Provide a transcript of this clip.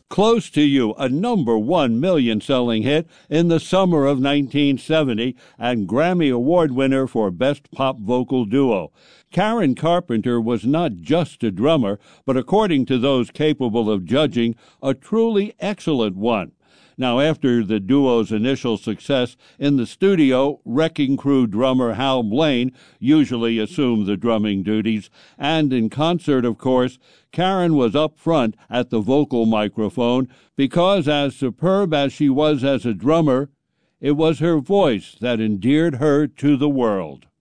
Close to You, a #1 million-selling hit in the summer of 1970 and Grammy Award winner for Best Pop Vocal Duo. Karen Carpenter was not just a drummer, but according to those capable of judging, a truly excellent one. Now, after the duo's initial success in the studio, Wrecking Crew drummer Hal Blaine usually assumed the drumming duties, and in concert, of course, Karen was up front at the vocal microphone because, as superb as she was as a drummer, it was her voice that endeared her to the world.